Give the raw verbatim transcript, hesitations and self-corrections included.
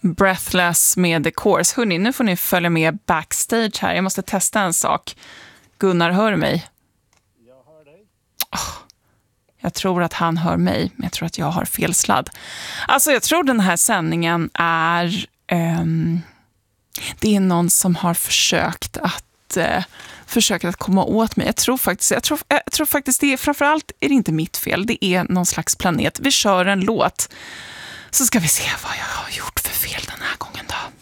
Breathless med The Course. Hörrni, nu får ni följa med backstage här. Jag måste testa en sak. Gunnar, hör du mig? Jag hör dig. Oh, jag tror att han hör mig, men jag tror att jag har fel sladd. Alltså, jag tror den här sändningen är... Um, det är någon som har försökt att... Uh, försökt att komma åt mig. Jag tror faktiskt, jag tror, jag tror faktiskt det är, framförallt är det inte mitt fel. Det är någon slags planet. Vi kör en låt. Så ska vi se vad jag har gjort för fel den här gången då.